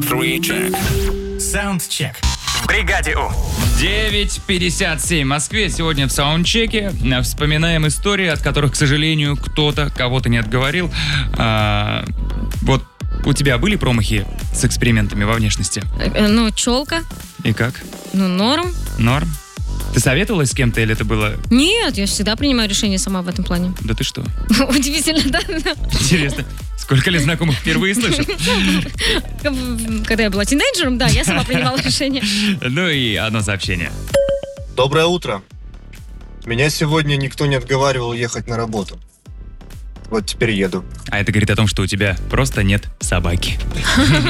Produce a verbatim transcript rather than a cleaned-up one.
Three check. Саундчек. В бригаде У. девять пятьдесят семь в Москве. Сегодня в саундчеке вспоминаем истории, от которых, к сожалению, кто-то кого-то не отговорил. А, вот у тебя были промахи с экспериментами во внешности? Ну, челка. И как? Ну, норм. Норм? Ты советовалась с кем-то или это было... Нет, я всегда принимаю решение сама в этом плане. Да ты что? Удивительно, да? Интересно. Сколько лет знакомых впервые слышу? Когда я была тинейджером, да, я сама принимала решение. Ну и одно сообщение. Доброе утро. Меня сегодня никто не отговаривал ехать на работу. Вот теперь еду. А это говорит о том, что у тебя просто нет собаки.